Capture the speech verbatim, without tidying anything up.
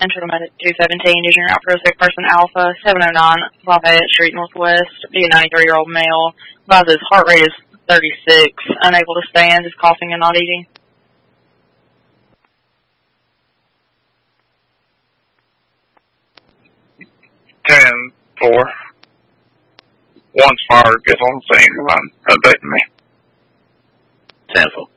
enter them at two seventeen using route for a sick person Alpha, seven oh nine Lafayette Street Northwest, be a ninety-three-year-old male. Advises heart rate is thirty-six, unable to stand, is coughing and not eating. ten four. Once fire gets on the scene, run, update me. ten four.